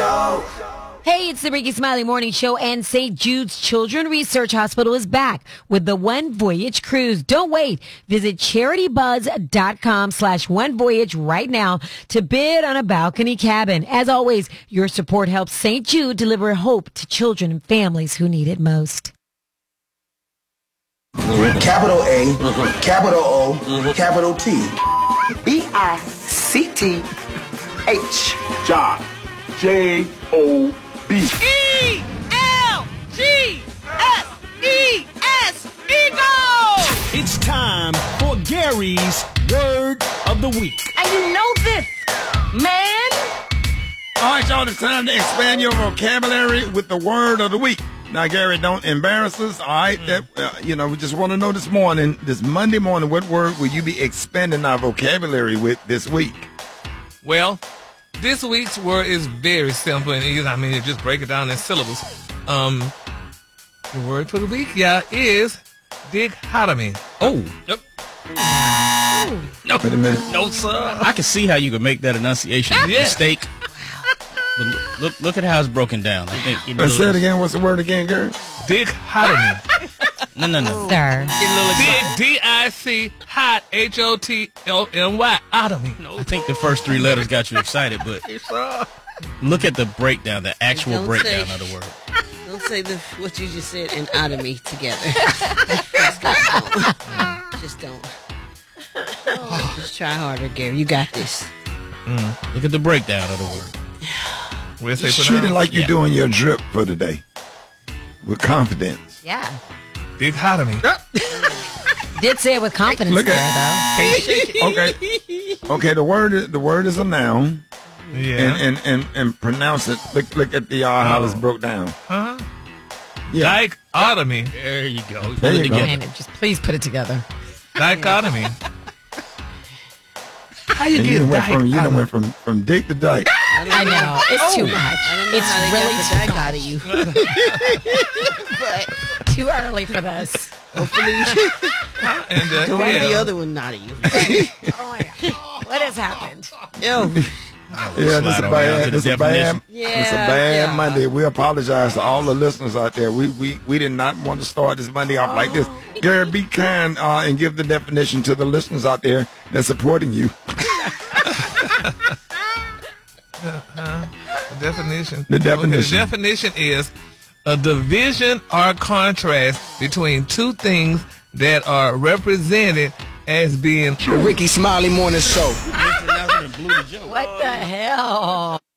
Show. Hey, it's the Ricky Smiley Morning Show, and St. Jude's Children's Research Hospital is back with the One Voyage Cruise. Don't wait. Visit CharityBuzz.com/OneVoyage right now to bid on a balcony cabin. As always, your support helps St. Jude deliver hope to children and families who need it most. Capital A, capital O, capital T. B-I-C-T-H. Job. J-O-B. E-L-G-S-E-S. Eagle! It's time for Gary's Word of the Week. And you know this, man. All right, y'all, it's time to expand your vocabulary with the word of the week. Now, Gary, don't embarrass us, all right? We just want to know this Monday morning, what word will you be expanding our vocabulary with this week? Well, this week's word is very simple and easy. I mean, you just break it down in syllables. The word for the week, is dichotomy. Oh. Yep. No. Wait a minute. No, sir. I can see how you could make that enunciation mistake. But look at how it's broken down. I think Let's say it again. What's the word again, Gary? Dichotomy. No. Sir. D-I-C hot H-O-T-L-M-Y. Otomy. I think the first three letters got you excited, but look at the breakdown, the actual Don't breakdown say- of the word. Don't say what you just said and otomy together. Just don't. Just try harder, Gary. You got this. Look at the breakdown of the word. We'll say Just treat it like you're doing your drip for the day. With confidence. Yeah. dichotomy. Did say it with confidence Look there, Okay. Okay, the word is a noun. Yeah. And pronounce it. Look at the how it's broke down. Huh? Yeah. Dichotomy. There you go. There you though. go. Man, just please put it together. Dichotomy. How you And get you done went from dick to dyke. I know. It's too much. I don't know It's how they really got the dyke out of you. but too early for this. Hopefully, And don't leave the other one out of you. Oh my God. What has happened? Yo. Yeah, this is Slide a on down bad. to This the is a bad. definition. It's a bad Yeah. Monday. We apologize to all the listeners out there. We did not want to start this Monday off like this. Gary, be kind and give the definition to the listeners out there that's supporting you. Definition. The definition. Okay, the definition is a division or contrast between two things that are represented as being The Ricky Smiley Morning Show. What the hell?